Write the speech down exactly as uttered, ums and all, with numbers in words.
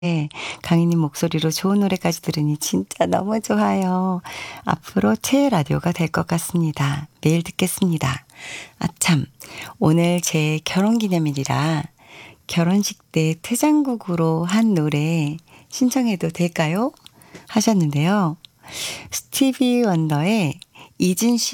네. 강희님 목소리로 좋은 노래까지 들으니 진짜 너무 좋아요. 앞으로 최애 라디오가 될 것 같습니다. 매일 듣겠습니다. 아참, 오늘 제 결혼기념일이라 결혼식 때 퇴장곡으로 한 노래 신청해도 될까요? 하셨는데요. 스티비 원더의 이진 씨